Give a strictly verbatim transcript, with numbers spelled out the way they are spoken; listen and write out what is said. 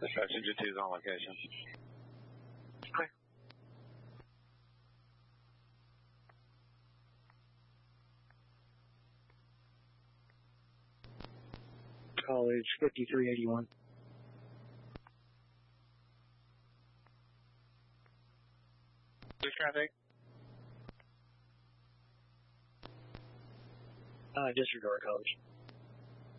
Passenger two is on location. Clear. College fifty-three eighty-one. Blue traffic. Uh, disregard college.